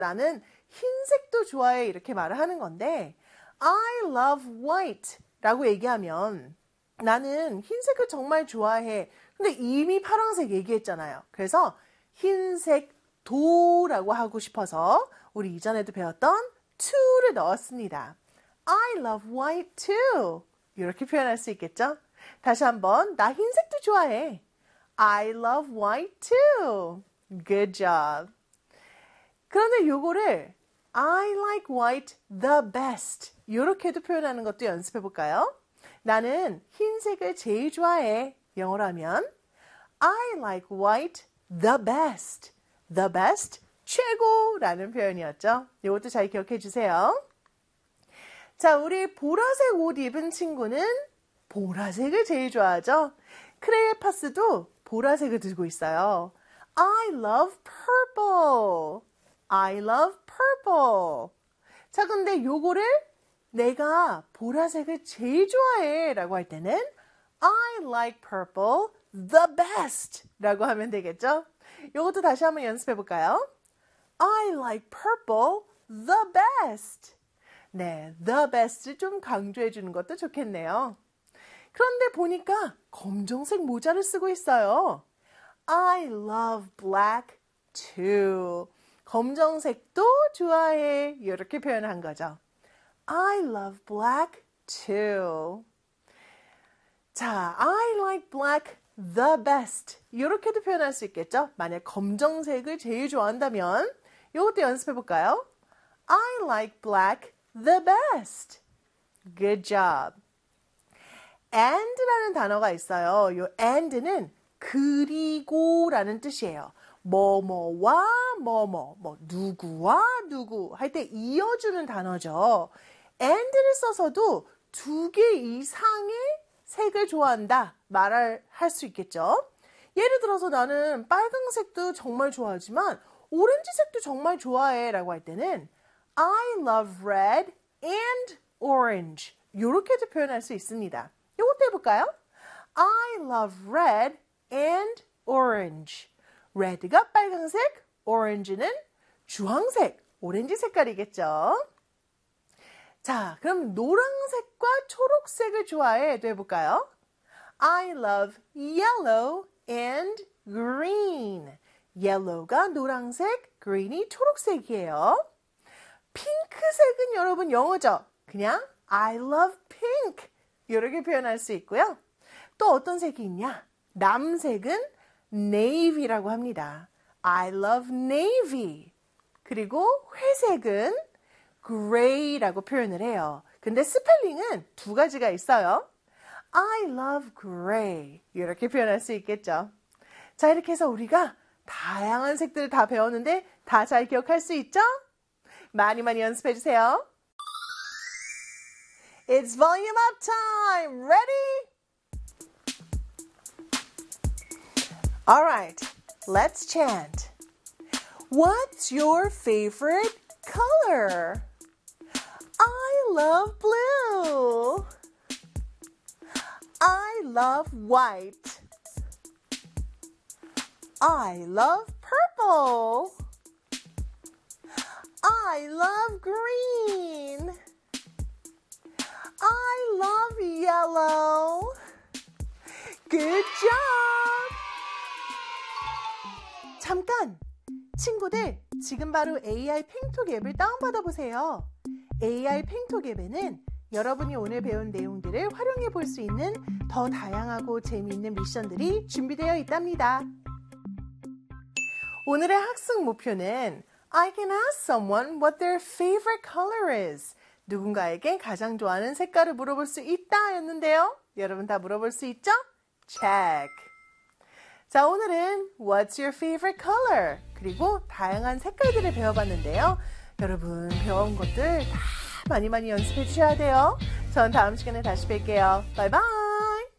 나는 흰색도 좋아해 이렇게 말을 하는 건데 I love white 라고 얘기하면 나는 흰색을 정말 좋아해. 근데 이미 파란색 얘기했잖아요. 그래서 흰색 도라고 하고 싶어서 우리 이전에도 배웠던 to를 넣었습니다. I love white too. 이렇게 표현할 수 있겠죠? 다시 한번 나 흰색도 좋아해. I love white too. Good job. 그런데 요거를 I like white the best 이렇게도 표현하는 것도 연습해 볼까요? 나는 흰색을 제일 좋아해. 영어로 하면 I like white the best. The best, 최고라는 표현이었죠. 이것도 잘 기억해 주세요. 자, 우리 보라색 옷 입은 친구는 보라색을 제일 좋아하죠. 크레파스도 보라색을 들고 있어요. I love purple. I love purple. 자, 근데 요거를 내가 보라색을 제일 좋아해 라고 할 때는 I like purple the best 라고 하면 되겠죠? 요것도 다시 한번 연습해 볼까요? I like purple the best. 네, the best를 좀 강조해 주는 것도 좋겠네요. 그런데 보니까 검정색 모자를 쓰고 있어요. I love black too. 검정색도 좋아해. 이렇게 표현한 거죠. I love black too. 자, I like black the best. 이렇게도 표현할 수 있겠죠? 만약 검정색을 제일 좋아한다면 이것도 연습해 볼까요? I like black the best. Good job. and라는 단어가 있어요. 이 and는 그리고라는 뜻이에요. 뭐뭐와 뭐뭐, 뭐 누구와 누구 할 때 이어주는 단어죠. and를 써서도 2개 이상의 색을 좋아한다 말을 할 수 있겠죠. 예를 들어서 나는 빨강색도 정말 좋아하지만 오렌지색도 정말 좋아해 라고 할 때는 I love red and orange 이렇게도 표현할 수 있습니다. 이것도 해볼까요? I love red and orange. red가 빨강색, orange는 주황색, 오렌지 색깔이겠죠. 자, 그럼 노란색과 초록색을 좋아해도 해볼까요? I love yellow and green. yellow가 노란색, green이 초록색이에요. 핑크색은 여러분 영어죠. 그냥 I love pink. 이렇게 표현할 수 있고요. 또 어떤 색이 있냐? 남색은 navy라고 합니다. I love navy. 그리고 회색은 gray라고 표현을 해요. 근데 스펠링은 2가지가 있어요. I love gray. 이렇게 표현할 수 있겠죠. 자, 이렇게 해서 우리가 다양한 색들을 다 배웠는데 다 잘 기억할 수 있죠? 많이 많이 연습해 주세요. It's volume up time. Ready? All right, let's chant. What's your favorite color? I love blue. I love white. I love purple. I love green. I love yellow. Good job! 잠깐! 친구들, 지금 바로 AI 팽톡 앱을 다운받아 보세요. AI 팽톡 앱에는 여러분이 오늘 배운 내용들을 활용해 볼 수 있는 더 다양하고 재미있는 미션들이 준비되어 있답니다. 오늘의 학습 목표는 I can ask someone what their favorite color is. 누군가에게 가장 좋아하는 색깔을 물어볼 수 있다 였는데요. 여러분 다 물어볼 수 있죠? Check! 자, 오늘은 What's your favorite color? 그리고 다양한 색깔들을 배워봤는데요. 여러분 배워온 것들 다 많이 연습해 주셔야 돼요. 전 다음 시간에 다시 뵐게요. 바이바이!